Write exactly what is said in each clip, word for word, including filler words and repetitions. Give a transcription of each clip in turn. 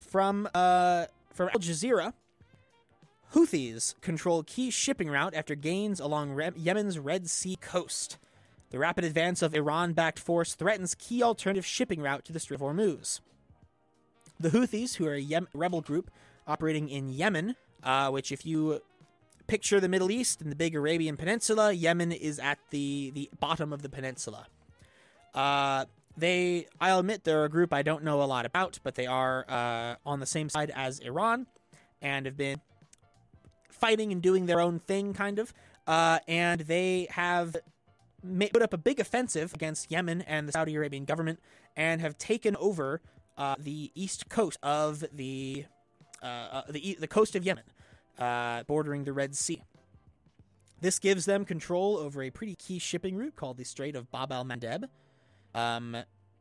from uh, from Al Jazeera. Houthis control key shipping route after gains along Re- Yemen's Red Sea coast. The rapid advance of Iran-backed force threatens key alternative shipping route to the Strait of Hormuz. The Houthis, who are a Yem- rebel group operating in Yemen, uh, which if you picture the Middle East and the big Arabian Peninsula, Yemen is at the, the bottom of the peninsula. Uh, they, I'll admit, they're a group I don't know a lot about, but they are uh, on the same side as Iran and have been fighting and doing their own thing, kind of. Uh, and they have ma- put up a big offensive against Yemen and the Saudi Arabian government and have taken over uh, the east coast of the uh, uh, the the coast of Yemen, uh, bordering the Red Sea. This gives them control over a pretty key shipping route called the Strait of Bab el-Mandeb. Um,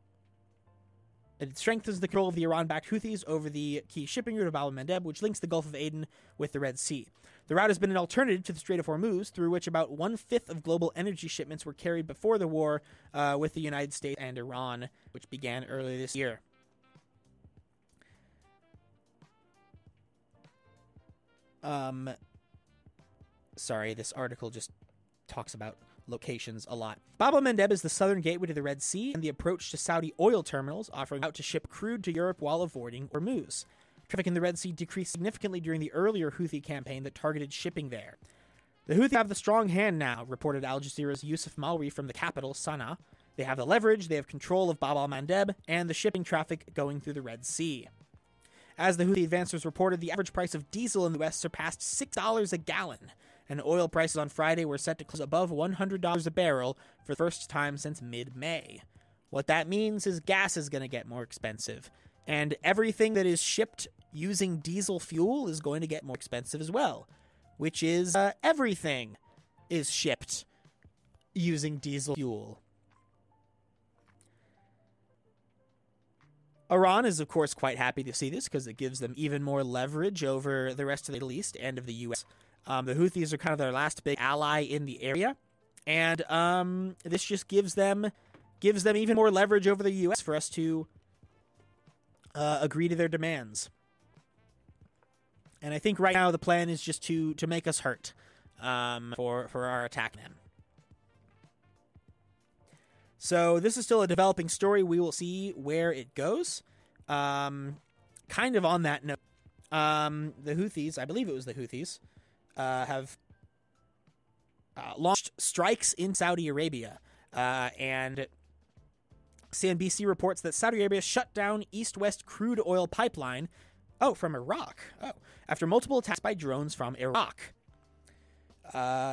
it strengthens the control of the Iran-backed Houthis over the key shipping route of Bab el-Mandeb, which links the Gulf of Aden with the Red Sea. The route has been an alternative to the Strait of Hormuz, through which about one-fifth of global energy shipments were carried before the war uh, with the United States and Iran, which began earlier this year. Um, sorry, this article just talks about locations a lot. Bab el-Mandeb is the southern gateway to the Red Sea and the approach to Saudi oil terminals, offering out to ship crude to Europe while avoiding Hormuz. Traffic in the Red Sea decreased significantly during the earlier Houthi campaign that targeted shipping there. The Houthi have the strong hand now, reported Al Jazeera's Yusuf Malri from the capital, Sana'a. They have the leverage, they have control of Bab el-Mandeb, and the shipping traffic going through the Red Sea. As the Houthi advancers reported, the average price of diesel in the West surpassed six dollars a gallon, and oil prices on Friday were set to close above one hundred dollars a barrel for the first time since mid-May. What that means is gas is going to get more expensive, and everything that is shipped using diesel fuel is going to get more expensive as well, which is uh, everything is shipped using diesel fuel. Iran is, of course, quite happy to see this because it gives them even more leverage over the rest of the Middle East and of the U S. Um, the Houthis are kind of their last big ally in the area, and um, this just gives them gives them even more leverage over the U S for us to uh, agree to their demands. And I think right now the plan is just to to make us hurt um, for for our attack them. So this is still a developing story. We will see where it goes. Um, kind of on that note, um, the Houthis, I believe it was the Houthis, uh, have uh, launched strikes in Saudi Arabia. Uh, and C N B C reports that Saudi Arabia shut down east-west crude oil pipeline. Oh, from Iraq. Oh, after multiple attacks by drones from Iraq. Uh...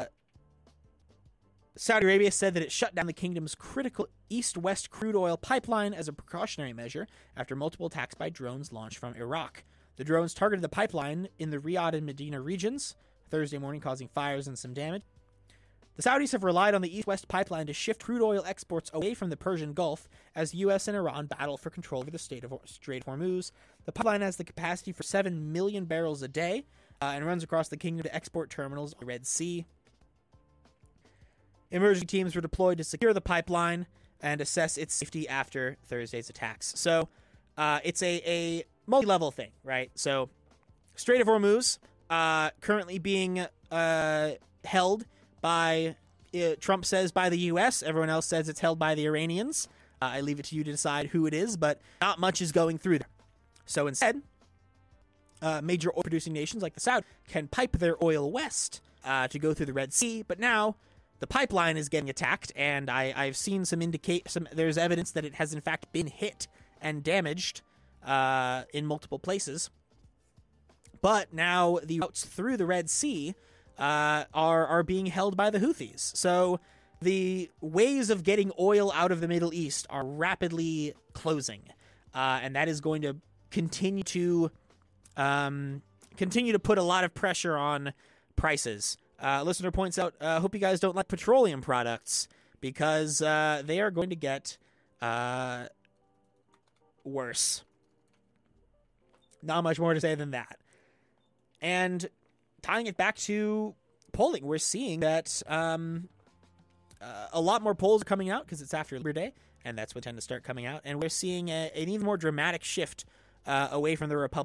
Saudi Arabia said that it shut down the kingdom's critical east-west crude oil pipeline as a precautionary measure after multiple attacks by drones launched from Iraq. The drones targeted the pipeline in the Riyadh and Medina regions Thursday morning, causing fires and some damage. The Saudis have relied on the east-west pipeline to shift crude oil exports away from the Persian Gulf as the U S and Iran battle for control over the Strait of Hormuz. The pipeline has the capacity for seven million barrels a day uh, and runs across the kingdom to export terminals on the Red Sea. Emergency teams were deployed to secure the pipeline and assess its safety after Thursday's attacks. So uh, it's a, a multi-level thing, right? So Strait of Hormuz uh, currently being uh, held by, uh, Trump says by the U S. Everyone else says it's held by the Iranians. Uh, I leave it to you to decide who it is, but not much is going through there. So instead, uh, major oil-producing nations like the Saudi can pipe their oil west uh, to go through the Red Sea, but now the pipeline is getting attacked, and I, I've seen some indicate some. There's evidence that it has in fact been hit and damaged uh, in multiple places. But now the routes through the Red Sea uh, are are being held by the Houthis. So the ways of getting oil out of the Middle East are rapidly closing, uh, and that is going to continue to um, continue to put a lot of pressure on prices. Uh, listener points out, I uh, hope you guys don't like petroleum products because uh, they are going to get uh, worse. Not much more to say than that. And tying it back to polling, we're seeing that um, uh, a lot more polls are coming out because it's after Labor Day, and that's what tend to start coming out. And we're seeing a, an even more dramatic shift uh, away from the Republicans.